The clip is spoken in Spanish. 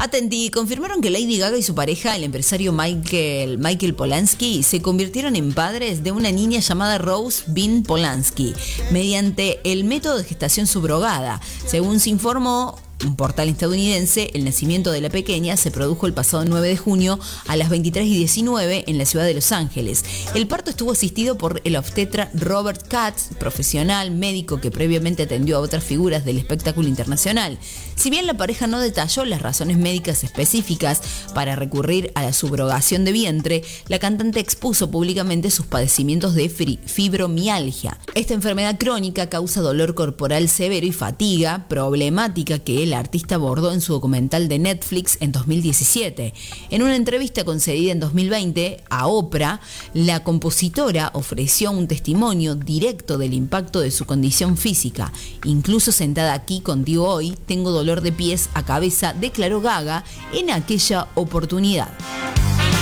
Atenti, confirmaron que Lady Gaga y su pareja, el empresario Michael Polanski, se convirtieron en padres de una niña llamada Rose Bean Polanski, mediante el método de gestación subrogada. Según se informó un portal estadounidense, el nacimiento de la pequeña se produjo el pasado 9 de junio a las 23:19 en la ciudad de Los Ángeles. El parto estuvo asistido por el obstetra Robert Katz, profesional médico que previamente atendió a otras figuras del espectáculo internacional. Si bien la pareja no detalló las razones médicas específicas para recurrir a la subrogación de vientre, la cantante expuso públicamente sus padecimientos de fibromialgia. Esta enfermedad crónica causa dolor corporal severo y fatiga, problemática que el artista abordó en su documental de Netflix en 2017. En una entrevista concedida en 2020 a Oprah, la compositora ofreció un testimonio directo del impacto de su condición física. Incluso sentada aquí contigo hoy, tengo dolor de pies a cabeza, declaró Gaga en aquella oportunidad.